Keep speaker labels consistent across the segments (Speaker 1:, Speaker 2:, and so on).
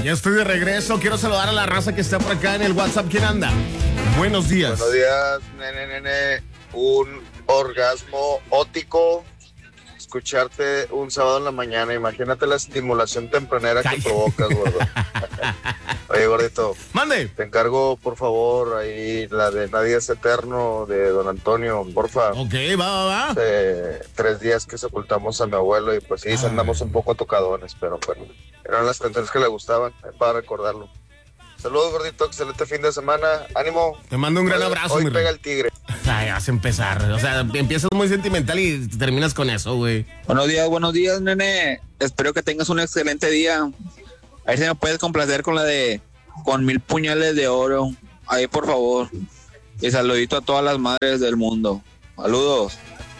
Speaker 1: Ya estoy de regreso. Quiero saludar a la raza que está por acá en el WhatsApp. ¿Quién anda? Buenos días.
Speaker 2: Buenos días, nene. Un orgasmo óptico. Escucharte un sábado en la mañana. Imagínate la estimulación tempranera que provocas, gordo. Oye, gordito.
Speaker 1: Mande.
Speaker 2: Te encargo, por favor, ahí la de Nadie es Eterno de Don Antonio, porfa.
Speaker 1: Ok, va.
Speaker 2: Hace 3 días que sepultamos a mi abuelo y pues sí, andamos un poco tocadones, pero bueno, eran las canciones que le gustaban, para recordarlo. Saludos, gordito, excelente fin de semana, ánimo.
Speaker 1: Te mando un gran abrazo,
Speaker 2: Hoy
Speaker 1: mi
Speaker 2: pega
Speaker 1: rey.
Speaker 2: el tigre.
Speaker 1: Ay, vas a empezar, o sea, empiezas muy sentimental y terminas con eso, güey.
Speaker 3: Buenos días, nene. Espero que tengas un excelente día. A ver si me puedes complacer con la de Con 1000 puñales de oro. Ahí, por favor. Y saludito a todas las madres del mundo. Saludos.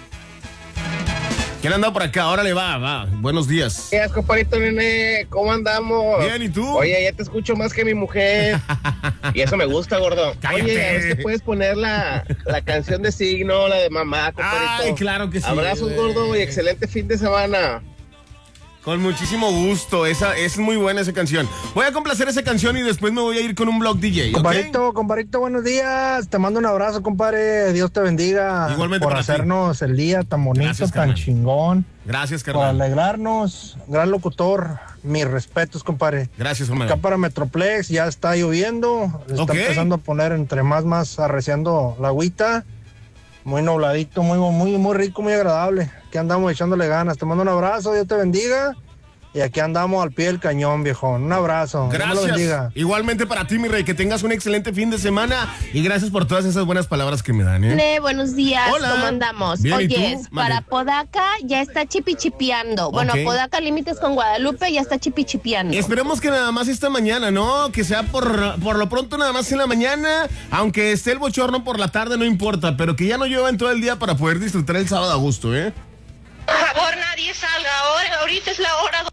Speaker 1: ¿Quién anda por acá? Órale, va. Buenos días.
Speaker 4: ¿Qué haces, compadrito, nene? ¿Cómo andamos?
Speaker 1: Bien, ¿y tú?
Speaker 4: Oye, ya te escucho más que mi mujer. Y eso me gusta, gordo.
Speaker 1: Cállate.
Speaker 4: Oye, a ver si puedes poner la canción de Signo, la de mamá, compadrito.
Speaker 1: Ay, claro que sí.
Speaker 4: Abrazos,
Speaker 1: güey.
Speaker 4: gordo, y excelente fin de semana.
Speaker 1: Con muchísimo gusto, esa es muy buena esa canción. Voy a complacer esa canción y después me voy a ir con un blog DJ, ¿ok?
Speaker 5: Compadrito, buenos días. Te mando un abrazo, compadre. Dios te bendiga.
Speaker 1: Igualmente
Speaker 5: por
Speaker 1: para ti.
Speaker 5: hacernos el día tan bonito,
Speaker 1: Gracias,
Speaker 5: tan
Speaker 1: carnal.
Speaker 5: chingón.
Speaker 1: Gracias,
Speaker 5: Por
Speaker 1: carnal.
Speaker 5: alegrarnos. Gran locutor. Mis respetos, compadre.
Speaker 1: Gracias, hermano.
Speaker 5: Acá para Metroplex ya está lloviendo. Está
Speaker 1: Ok.
Speaker 5: empezando a poner entre más arreciando la agüita. Muy nubladito, muy rico, muy agradable. Aquí andamos echándole ganas. Te mando un abrazo, Dios te bendiga. Y aquí andamos al pie del cañón, viejón. Un abrazo. Dios me lo bendiga.
Speaker 1: Gracias. Igualmente para ti, mi rey, que tengas un excelente fin de semana y gracias por todas esas buenas palabras que me dan, ¿eh?
Speaker 6: Buenos días,
Speaker 1: Hola.
Speaker 6: ¿cómo andamos?
Speaker 1: Bien, ¿y
Speaker 6: Oye,
Speaker 1: tú?
Speaker 6: para
Speaker 1: Mande.
Speaker 6: Podaca ya está chipichipeando. Bueno,
Speaker 1: Ok.
Speaker 6: Podaca límites con Guadalupe ya está chipichipeando.
Speaker 1: Esperemos que nada más esta mañana, ¿no? Que sea por lo pronto nada más en la mañana, aunque esté el bochorno por la tarde, no importa, pero que ya no llueva en todo el día para poder disfrutar el sábado a gusto, ¿eh?
Speaker 7: Por favor, nadie salga ahorita es la hora.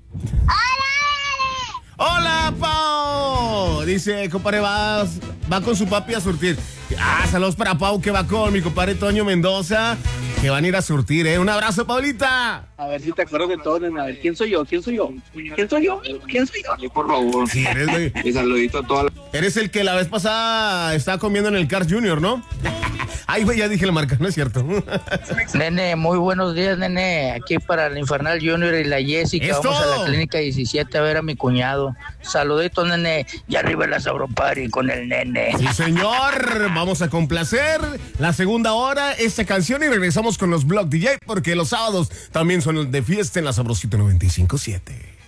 Speaker 1: ¡Hola, Pau! Dice, compadre, va con su papi a surtir. Saludos para Pau, que va con mi compadre Toño Mendoza, que van a ir a surtir, ¿eh? Un abrazo, Paulita.
Speaker 8: A ver si te acuerdas de todo, nena. A ver, ¿quién soy yo?
Speaker 3: Ahí, por favor.
Speaker 1: Sí,
Speaker 3: Y saludito a todas las...
Speaker 1: eres el que la vez pasada estaba comiendo en el Cars Junior, ¿no? Ay, güey, ya dije la marca, no es cierto.
Speaker 8: Nene, muy buenos días, nene. Aquí para el Infernal Junior y la Jessica.
Speaker 1: ¡Esto!
Speaker 8: Vamos a la clínica 17 a ver a mi cuñado. Saluditos, nene. Y arriba la Sabropari con el nene.
Speaker 1: Sí, señor. Vamos a complacer la segunda hora, esta canción, y regresamos con los Blog DJ, porque los sábados también son de fiesta en la Sabrosita 95.7.